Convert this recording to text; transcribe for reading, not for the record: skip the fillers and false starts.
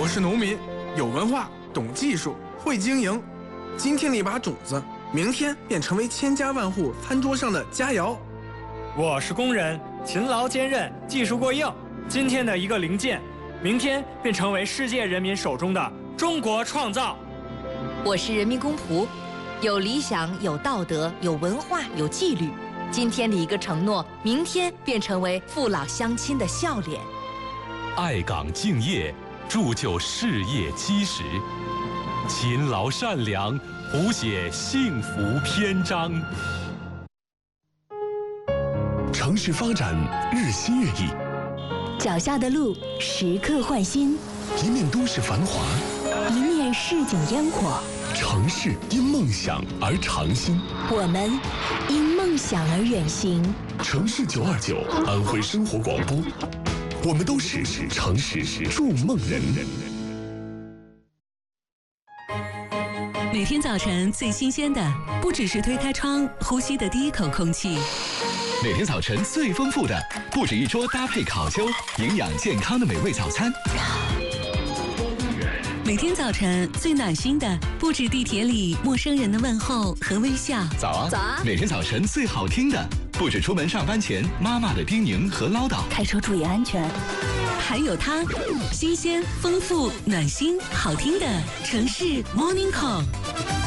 是农民，有文化，懂技术，会经营。今天的一把种子，明天便成为千家万户餐桌上的佳肴。 我是工人，勤劳坚韧，技术过硬。今天的一个零件，明天便成为世界人民手中的中国创造。 我是人民公仆，有理想，有道德，有文化，有纪律。今天的一个承诺，明天便成为父老乡亲的笑脸。 爱岗敬业，铸就事业基石；勤劳善良，谱写幸福篇章。 城市发展日新月异， 脚下的路时刻换新， 一面都市繁华， 一面市井烟火。 城市因梦想而长新， 我们因梦想而远行。 城市929安徽生活广播，我们都是城市筑梦人。 每天早晨最新鲜的，不只是推开窗呼吸的第一口空气。 每天早晨最丰富的，不止一桌搭配烤秋、营养健康的美味早餐。 每天早晨最暖心的，不止地铁里陌生人的问候和微笑。 早啊， 早啊！ 每天早晨最好听的，不止出门上班前妈妈的叮咛和唠叨。 开车注意安全。 还有它，新鲜、丰富、暖心、好听的城市 Morning Call。